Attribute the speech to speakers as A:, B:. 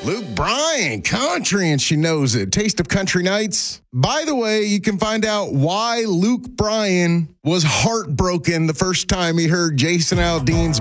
A: Luke Bryan, country, and she knows it. Taste of Country Nights. By the way, you can find out why Luke Bryan was heartbroken the first time he heard Jason Aldean's